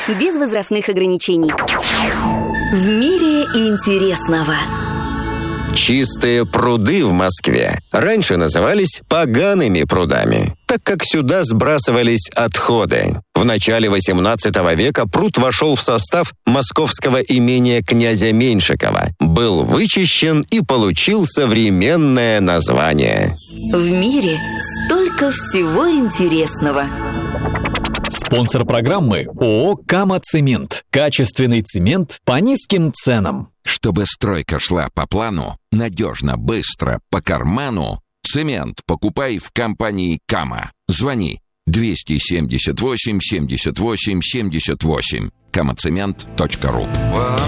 без возрастных ограничений. В мире интересного. Чистые пруды в Москве раньше назывались погаными прудами, так как сюда сбрасывались отходы. В начале XVIII века пруд вошел в состав московского имения князя Меньшикова, был вычищен и получил современное название. В мире столько всего интересного. Спонсор программы ООО «Кама-Цемент». Качественный цемент по низким ценам. Чтобы стройка шла по плану, надежно, быстро, по карману, цемент покупай в компании «Кама». Звони 278 78 78. kamacement.ru